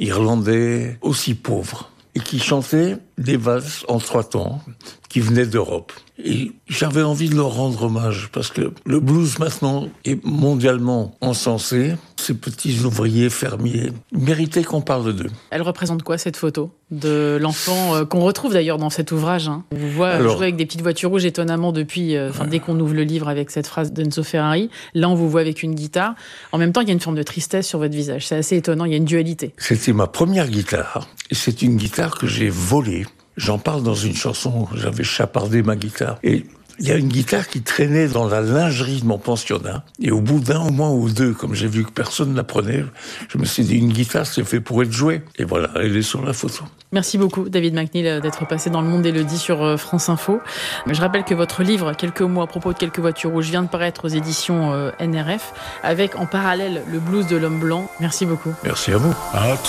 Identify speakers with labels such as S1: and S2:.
S1: irlandais, aussi pauvres, et qui chantaient des valses en 3 temps, qui venaient d'Europe. Et j'avais envie de leur rendre hommage, parce que le blues maintenant est mondialement encensé. Ces petits ouvriers fermiers méritaient qu'on parle d'eux.
S2: Elle représente quoi, cette photo de l'enfant qu'on retrouve d'ailleurs dans cet ouvrage, hein. On vous voit jouer avec des petites voitures rouges étonnamment depuis, dès qu'on ouvre le livre avec cette phrase d'Enzo Ferrari. Là, on vous voit avec une guitare. En même temps, il y a une forme de tristesse sur votre visage. C'est assez étonnant, il y a une dualité.
S1: C'était ma première guitare, et c'est une guitare que j'ai volée. J'en parle dans une chanson, j'avais chapardé ma guitare. Et il y a une guitare qui traînait dans la lingerie de mon pensionnat. Et au bout d'un mois ou 2, comme j'ai vu que personne ne la prenait, je me suis dit, une guitare, c'est fait pour être jouée. Et voilà, elle est sur la photo.
S2: Merci beaucoup, David McNeill, d'être passé dans Le Monde d'Élodie sur France Info. Je rappelle que votre livre, Quelques mots à propos de quelques voitures rouges, vient de paraître aux éditions NRF, avec en parallèle le blues de l'homme blanc. Merci beaucoup.
S1: Merci à vous.